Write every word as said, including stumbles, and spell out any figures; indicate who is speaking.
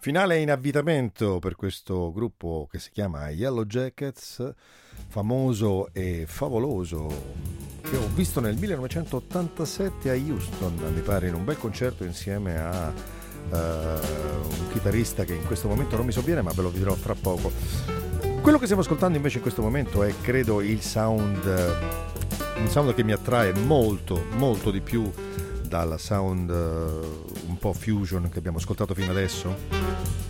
Speaker 1: Finale in avvitamento per questo gruppo che si chiama Yellow Jackets, famoso e favoloso, che ho visto nel millenovecentottantasette a Houston, mi pare, in un bel concerto insieme a uh, un chitarrista che in questo momento non mi sovviene, ma ve lo dirò fra poco. Quello che stiamo ascoltando invece in questo momento è, credo, il sound, un sound che mi attrae molto, molto di più dal sound uh, un po' fusion che abbiamo ascoltato fino adesso.